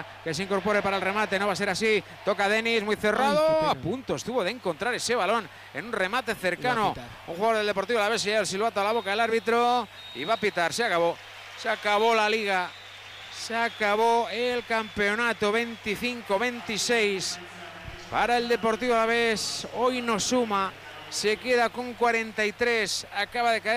García, que se incorpore para el remate. No va a ser así. Toca Denis, muy cerrado. A punto estuvo de encontrar ese balón en un remate cercano. Un jugador del Deportivo Alavés, y el silbato a la boca del árbitro. Y va a pitar. Se acabó. Se acabó la liga. Se acabó el campeonato. 25-26 para el Deportivo Alavés. Hoy no suma. Se queda con 43. Acaba de caer